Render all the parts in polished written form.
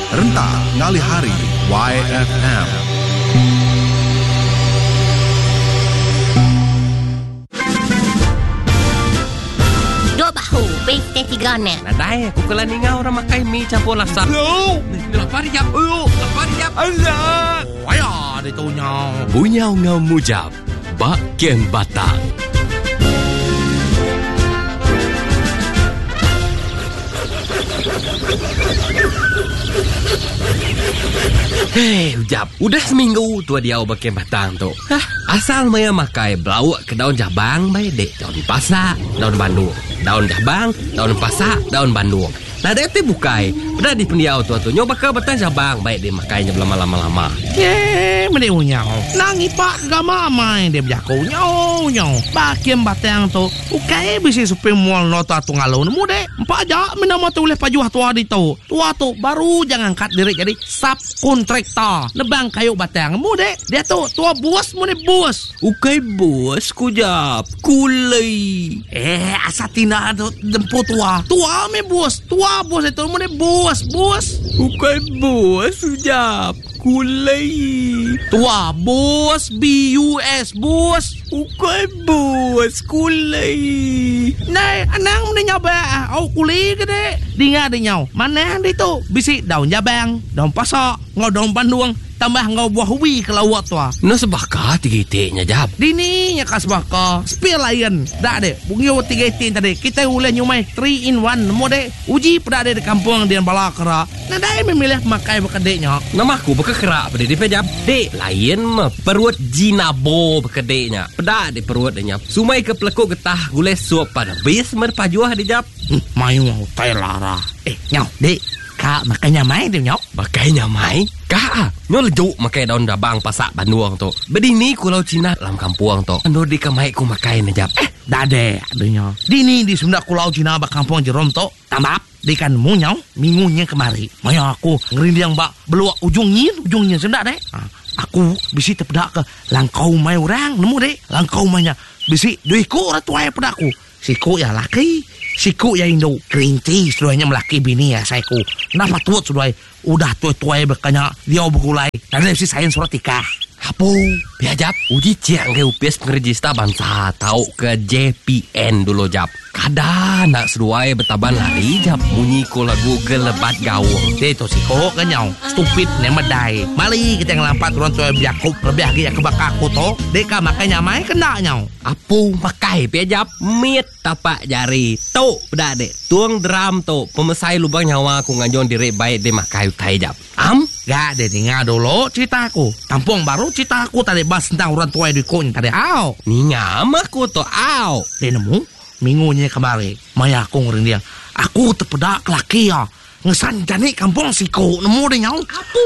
Rentak Ngali Hari YFM. Dua bahu Bete tiga ne. Nadai aku kala ningau orang makai mi campur laksa. No. Lapar jap. Lapar jap. Allah. Waya dia tu nyau. Bunyau ngau mujab. Bak ken batang. Hei, Ujab. Udah seminggu tua dia bagian batang tu. Asal maya makai belawak ke daun jabang baik dek daun pasak, daun bandung. Daun jabang, daun pasak, daun bandung. Nah, dia tu bukai. Pada di pendiau tua tu nyoba ke batang jabang baik dia makainya lama-lama. Mending nyau. Nangi pak gama mai dia berjaku nyau. Bagian batang tu. Ukai bisa supaya mual nota tu ngalau nemu dek. Empat aja menama tu oleh pajuah tua di tu. Tua tu baru jangan angkat diri jadi subkontraktor. Nebang kayu batang nemu dek. Dia tu tua bos mu ni bos. Ukai bos kujap. Kulai. Asatina tu jemput tua. Tua me bos. Tua bos itu mu ni bos. Ukai bos Ujab. Kulai. Tua bos BUS bos. Ukai bos kulai. Này anang ni nhau ba au kuli ke dek. Dinga dia nhau. Mana dia tu? Bisi daun jabang, daun pasak, ngau daun bandung, tambah ngau buah ubi ke lawak tua. No sebaka tiga-tiganya Jab. Dini nya kas baka. Spill lain. Dak dek. Bungyo 3 tadi. Kita uleh nyumai 3 in 1 nemu dek. Uji pada di kampung dia balakara. Nah dai memilih makai bekedeknya. Nama aku bekekerak pada dia Jab. Dek lain mah perut jinabo bekedeknya. Pedak di perut dia. Sumai ke pelekuk getah gulai suap pada bis merpajuah di Jab. Mayu mau tai lara. Nyau, dek. Kak makanya mai dia nyau. Makainya mai? Kak, nyo lejuk makai daun dabang pasak banduang tu. Bedini kulau Cina dalam kampung tu. Ando di kamai ku makai ni Jab. Dade adanya. Dini di Sunda Kulau Cina bak kampung Jerom tu. Tambap di kan munyau minggunya kemari. Maya aku ngerinding bak beluak ujungnya Sunda dek. Aku bisi terpedak ke langkau mai orang nemu dek. Langkau mainnya bisi duiku orang tua pedaku. Siku ya laki, siku ya Indo. Kerinci seduanya melaki bini ya saiku. Kenapa tuat sudai? Udah tua-tua berkanya dia bergulai. Dan dia saya surat tikah. Apa? Ya Jab, uji ciang ke UPS pengerjista bangsa tahu ke JPN dulu Jab. Kada nak seduai betaban lari Jab. Bunyi ko lagu gelebat gawang. Itu siko kenyau. Stupid nemadai. Mali kita ngelampat orang tua biakub lebih lagi yang kebakaku to. Deka makanya mai kena nyau. Apu makai pe Jab. Mit tapak jari. Tu pada dek. Tuang drum tu. Pemesai lubang nyawa aku ngajon diri baik de makai utai Jab. Gak ada dengar dulu ceritaku. Kampung baru ceritaku tadi bahas tentang orang tua di kun tadi. Ni ngama aku tu Dia nemu minggunya kemarin. Maya aku ngerinding. Aku terpedak laki ya. Ngesan jani kampung siko nemu dia nyau. Apu.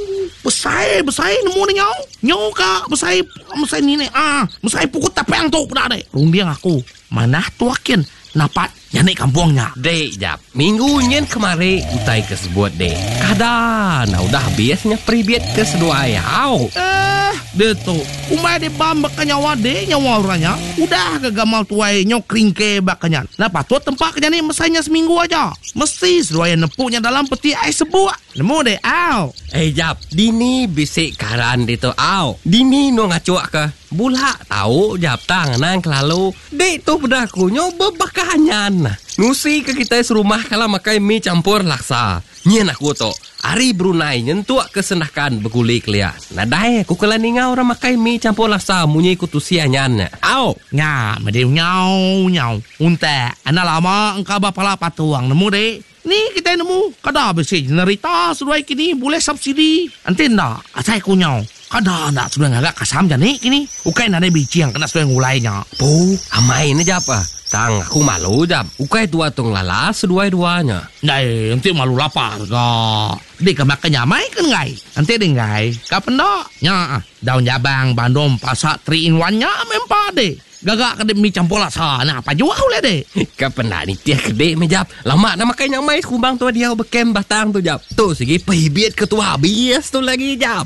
Besai nemu dia nyau. Nyau kak besai ni. Besai pukul tapang tu pedak deh. Rundiang aku. Mana tuakin napat jani kampungnya. Dek Jab. Minggunya kemarin utai ke sebuat dek. Kada nah udah biasanya pribet ke sedua ayau. Dia tu umai dia bam baka nyawa de nyawa orangnya udah kegamal tuai nyok kringke bakanya. Nah patut tempat kerja ni mesainya seminggu aja. Mesti seduaya nepuknya dalam peti ais sebuah. Nemu deh Jab, dini bisik karan di tu Dini no ngacuak ke bulak tahu Jab tangan kelalu. Dek tu pedaku nyoba bakahanyan. Nusi ke kita serumah kalau makai mi campur laksa. Nyen aku tu Ari Brunei nyentuak kesenahkan bergulik lias. Nadai aku kala ningau orang makai mi campur laksa munyi kutusia nyan. Nya, medi nyau. Unta, ana lama engkau bapala patuang nemu dek. Ni kita nemu kada besi generita sudah kini boleh subsidi. Anti ndak, asai ku nyau. Kada ndak sudah ngagak kasam jani kini. Ukai nade biji yang kena sudah ngulainya. Amai ni japa? Tang aku malu Jab. Ukai tua tung lala sedua-duanya. Nai, nanti malu lapar dah. Dek makanya mai kan ngai. Nanti deh ngai. Kapan dak? Nya, daun jabang, bandung, pasak 3 in 1 nya mempa deh. Gagak kedai mi campur laksa. Nah, apa jual boleh deh. Kapan dah ni tiah kedai me Jab. Lama nak makan yang mai kumbang tua dia bekem batang tu Jab. Tu segi pahibit ketua habis tu lagi Jab.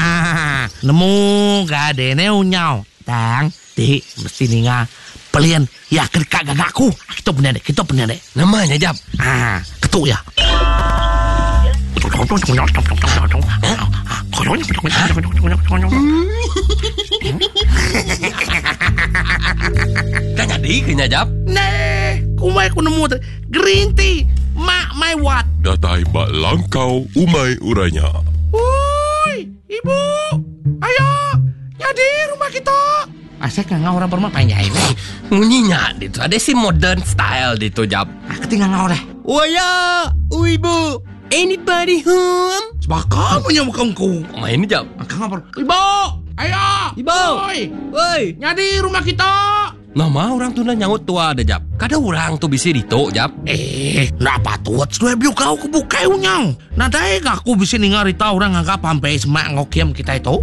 Nemu gade ne unyau. Tang, dek mesti ninga. Pelian ya kedekak gagakku. Kita benar deh. Namanya Jab. Ketuk ya. Kan jadi kena jap. Nah, kumai ku nemu tadi green tea mak mai wat. Datai bak langkau umai uranya. Woi, ibu, ayo, jadi rumah kita. Asal kan orang bermah panjang ini. Ngunyinya itu ada si modern style itu jap. Aku tinggal ngau deh. Waya, ibu. Anybody home? Sebab kamu yang mukangku. Main jap. Akang apa? Ibu, ayo. Ibu. Woi. Jadi rumah kita. Nama orang tu nak nyaut tua ada jap. Kada orang tu bisa ditok jap. Nak patut sudah biu kau kebuka unyang. Nadai aku bisa dengar itu orang anggap sampai semak ngokiem kita itu.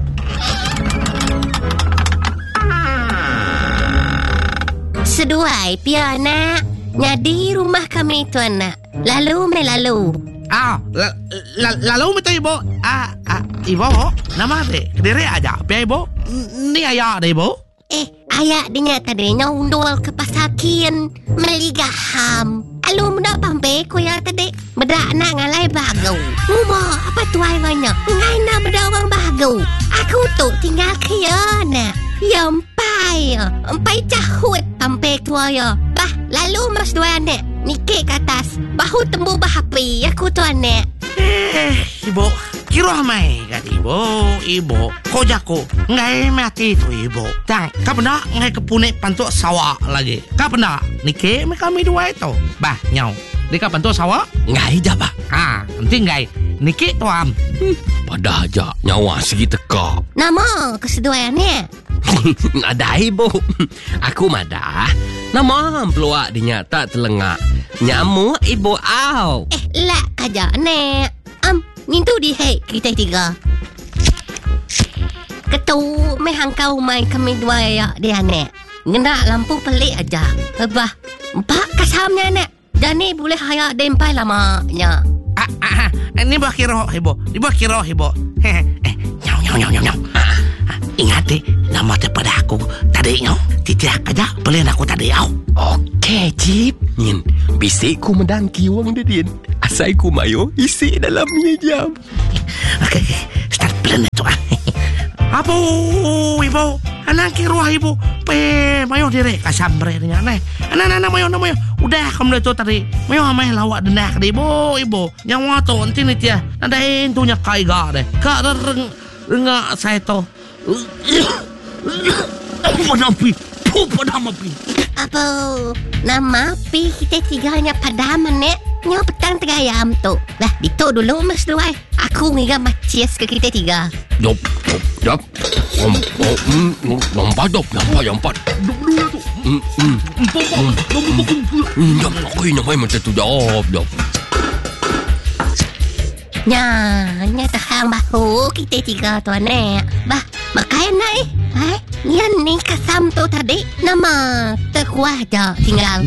Seduai pia anak. Jadi rumah kami itu anak. Lalu melalu. Lalu minta ibu. Ibu, nama deh. Kediri aja. Pia ibu. Ni ayah deh ibu. Ayah dengar tadi nyondol ke pasakin meligaham. Alu muda pampe ko ya tadi. Bedak nak ngalai bagu. Ngumah apa tuai banyak. Ngai nak bedak orang bagu. Aku tu tinggal kia nak. Empai cahut pampe tua ya. Bah, lalu mas dua anak. Nikik ke atas. Bahu tembu bahapi. Aku tu anak. Ibu, kira mai kat ibu, kau jago, ngai mati tu ibu. Tang, kau pernah ngai kepunek pantuk sawah lagi. Kau pernah nikah kami dua itu. Bah, nyau. Dika pantuk sawah? Ngai jap. Nanti ngai nikah tuam. Pada aja nyawa segi teka. Nama keseduaannya. Ada ibu. Aku madah. Nama peluak dinyata telengak. Nyamu ibu au. Lah kaja nek. Nintu di hei kita tiga. Ketu mehang kau main kami dua ya dia nek. Ngena lampu pelik aja. Bah, empat kasamnya nek. Jadi boleh haya dempai lamanya. Ini buah kiro ibu. Ini buah kiro ibu. Nyau. Ingat deh, nama daripada aku tadi nyau. Tidak aja, beliin aku tadi nyau. Okey, Cip. Nin, bisikku mendangki wang dia din. Asaiku mayo isi dalamnya jam. Okey. Start plan itu. Apa ibu? Anak kiro ibu. Mayo dire kasambre nya neh. Anak mayo. Udah kamu itu tadi. Mayo amai lawak dendak ibu. Nyawa tu nanti ni dia. Nadain tu nya kaiga deh. Ka renga saya tu. Padam api. Apa? Nama api kita tiganya padam nek. Nyo petang tegayam tu. Lah, itu dulu mas luai. Aku ngiga macies ke kita tiga. Jop. Nampak. Dulu tu. Jom, aku nampak macam tu jop. Nya tahang bahu kita tiga tu nek. Bah, makain naik. Yan ni kasam tu tadi. Nama terkuah je tinggal.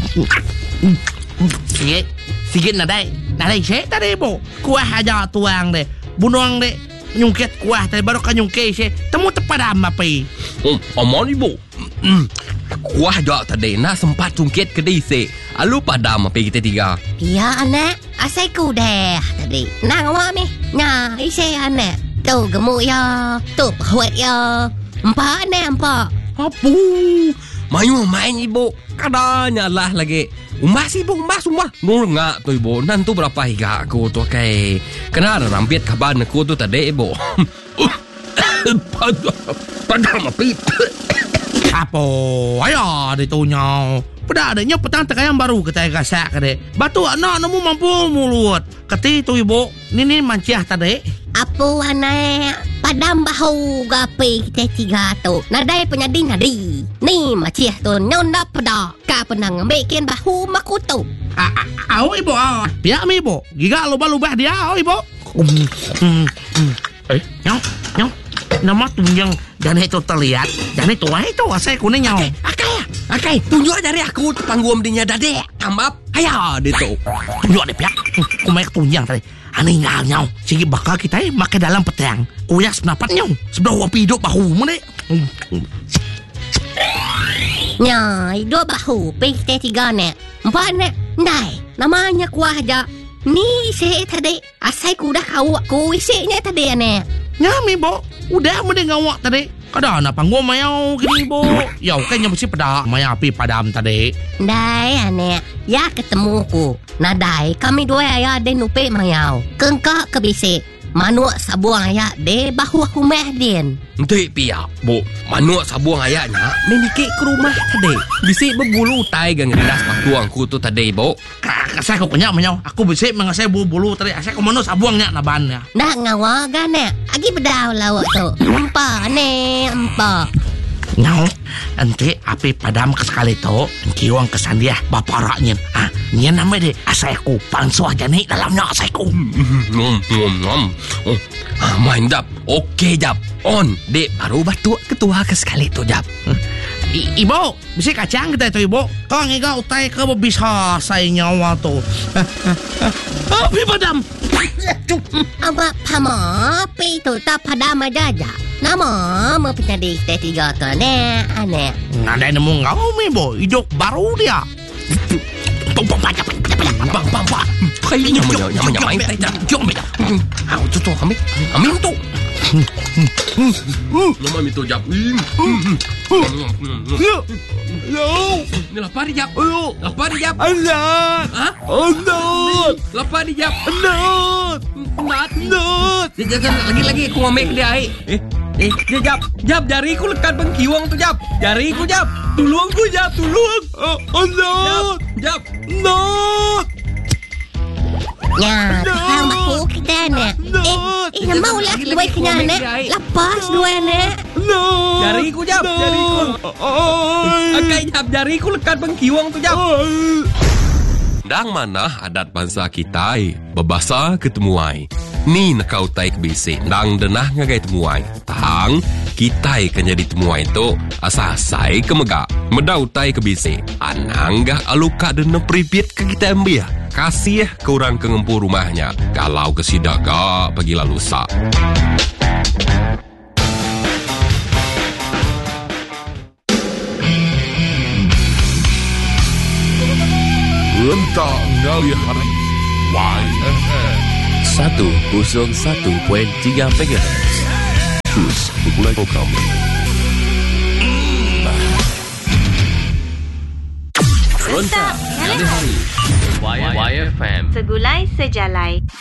Sikit nadai saya tadi ibu. Kuah aja tuang deh. Bunuang deh. Nyungkit kuah tadi baru kan nyungkit saya. Temu tepadam api. Aman ibu. Kuah jauh tadi nak sempat cungkit kedai se. Alu padam api kita tiga. Ya anak, asai ku deh tadi. Nang awak ni. Nya, isi anak. Tu gemuk ya. Tu perut ya. Empat Apa? Mayu main ibu. Kadanya lah lagi. Umbas ibu. Nurngak tu ibu. Nantu berapa higa aku tu kai. Kena ada rampit kaban aku tu tadi ibu. Padam api. Apa? Ayah ditunya. Pada adanya petang tekayang baru kita gasak kade. Batu anak namu mampu mulut. Kati tu ibu. Nini manciah tadi. Apa anak? Padam bahu gapi kita tiga tu. Nadai penyading nadi. Ni macih tu nyonda pada. Ka penang bikin bahu makutu. Au ibu. Biar mi ibu. Giga lubah-lubah dia au ibu. Nyau. Nama tunjang dan itu terlihat. Dan itu asai kuning nyau. Akai, tunjuk dari aku panggung dinya dadek. Tambap. Hayah dia tu. Tunjuk deh pihak. Kumaik tunjang tadi. Aneh nyau. Sigi bakal kita makai dalam petang. Kuyak sependapat nyau. Sebelah wapi hidup bahu mana. Nya, hidup bahu kita tiga nek. Empat nek. Ndai, namanya kuah aja. Ni isik tadi. Asal ku dah kawak ku isiknya tadi ane. Nyami bo. Udah mending ngawak tadi. Kada nak panggung mayau gini bo. Ya kayaknya mesti pada maya api padam tadi. Dai ane. Ya ketemu ku. Nadai kami dua ayah de nupe mayau. Kengkak kebisik. Manuk sabuang ayak de bahu rumah din. Dek pia, bo. Manuk sabuang ayaknya menikik ke rumah tadi. Bisik berbulu tai gang rendas patuangku tu tadi, bo. Saya kau punya mayau. Aku bisik mengasai bulu tadi. Saya kau mana sabuangnya nabannya. Dah ngawak gane. Agi bedau lawak tu. Empa empa. Nyau, nanti api padam ke sekali tu, kiwang kesan dia baparaknya. Ni nama dia asaiku, pansu aja ni dalamnya asaiku. Main Jap. Okey Jap. On. Dek baru batu ketua ke sekali tu Jap. Ibu, bisa kacang kita itu ibu. Kau ngiga utai ke bisa saya nyawa tu. Api padam. Abang pama api tu tak padam aja. Nama mempunyai tiga tu ane. Ada nemu ngau ibu, hidup baru dia. Bang. Kayaknya main tai Jap. Jom Jap. Tu ambil tu. Lama itu Jap. Ni lapar Jap. Lapar Jap. Alat. Ha? Alat. Lapar Jap. Alat. Lagi aku ambil ke dia air. Jap, jariku lekat bengkiwang tu Jap. Jariku Jap. Tolong ku Jap, tolong. Alat. Jap. Alat. Ya, hang baku kita ane. Nama ulah dua kena ane. Lepas dua ane. Jariku Jap, jariku. Akai Jap, jariku lekat bengkiwang tu Jap. Dang mana adat bangsa kita bebasa ketemuai. Ni nakau tai kebisi. Dang denah ngagai temuai. Tang kita kan jadi temuai tu asasai kemegak. Medau tai kebisi. Ananggah aluka dan nepribit ke kita ambil. Kasih ke orang kengempur rumahnya. Kalau kesidak gak pergi lalu sak. Rentak ngali hari YFM 101.3 MHz. Terus bergulai program. Rentak Hari YFM. Segulai sejalai.